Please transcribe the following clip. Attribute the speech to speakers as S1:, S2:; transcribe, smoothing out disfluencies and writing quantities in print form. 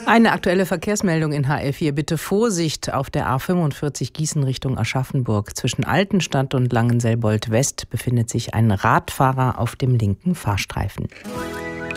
S1: Eine aktuelle Verkehrsmeldung in HR4. Bitte Vorsicht auf der A45 Gießen Richtung Aschaffenburg. Zwischen Altenstadt und Langenselbold West befindet sich ein Radfahrer auf dem linken Fahrstreifen.